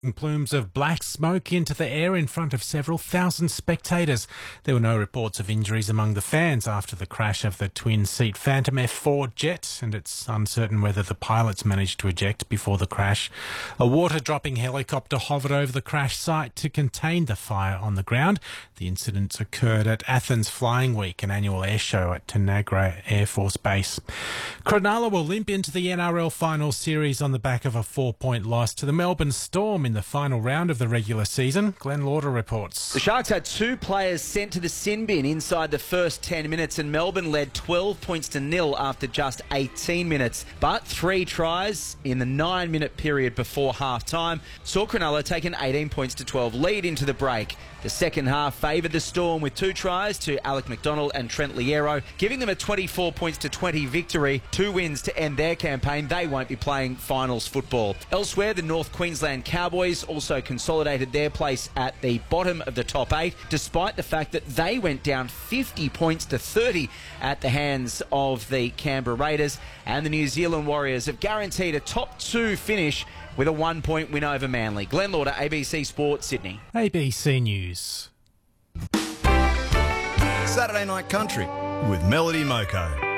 Plumes of black smoke into the air in front of several thousand spectators. There were no reports of injuries among the fans after the crash of the twin-seat Phantom F4 jet, and it's uncertain whether the pilots managed to eject before the crash. A water-dropping helicopter hovered over the crash site to contain the fire on the ground. The incidents occurred at Athens Flying Week, an annual air show at Tanagra Air Force Base. Cronulla will limp into the NRL Final Series on the back of a 4-point loss to the Melbourne Storm in the final round of the regular season. Glenn Lauder reports. The Sharks had 2 players sent to the sin bin inside the first 10 minutes, and Melbourne led 12 points to nil after just 18 minutes. But 3 tries in the 9-minute period before half-time saw Cronulla take an 18 points to 12 lead into the break. The second half favoured the Storm with 2 tries to Alec McDonald and Trent Liero, giving them a 24 points to 20 victory. 2 wins to end their campaign. They won't be playing finals football. Elsewhere, the North Queensland Cowboys also consolidated their place at the bottom of the top 8, despite the fact that they went down 50 points to 30 at the hands of the Canberra Raiders. And the New Zealand Warriors have guaranteed a top 2 finish with a 1-point win over Manly. Glenn Lauder, ABC Sport, Sydney. ABC News. Saturday Night Country with Melody Moko.